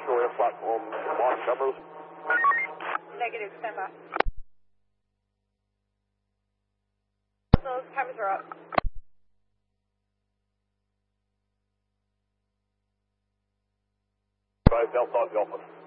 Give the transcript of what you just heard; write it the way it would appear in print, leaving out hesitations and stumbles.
Shore Air platform, lost numbers. Negative, stand by. Those cameras are up. Drive Delta Delta.